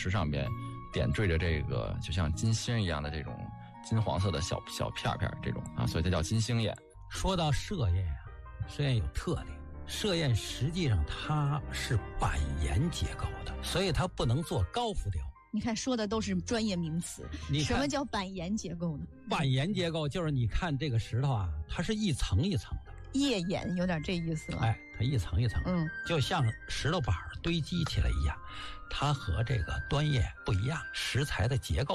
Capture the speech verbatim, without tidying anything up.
石上边点缀着这个就像金星一样的这种金黄色的小小片片这种啊，所以它叫金星焰。 说到射焰啊，射焰有特点，射焰实际上它是板岩结构的，所以它不能做高浮雕。 你看说的都是专业名词，什么叫板岩结构呢？ 板岩结构就是你看这个石头啊，它是一层一层的， 页岩有点这意思了。 哎，它一层一层， 嗯， 就像石头板堆积起来一样，它和这个端砚不一样，石材的结构